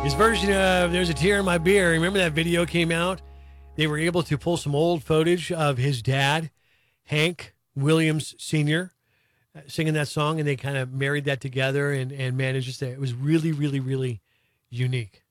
His version of There's a Tear in My Beer. Remember that video came out? They were able to pull some old footage of his dad, Hank Williams Sr., singing that song, and they kind of married that together. And man, it was really, really, really unique.